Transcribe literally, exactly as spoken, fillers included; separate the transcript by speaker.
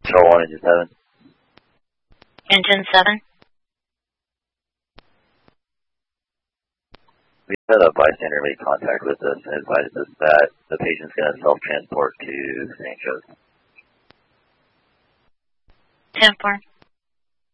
Speaker 1: Control one, engine seven.
Speaker 2: Engine seven.
Speaker 1: We had a bystander make contact with us and advised us that the patient's going to self-transport to Saint Joe's.
Speaker 2: ten four.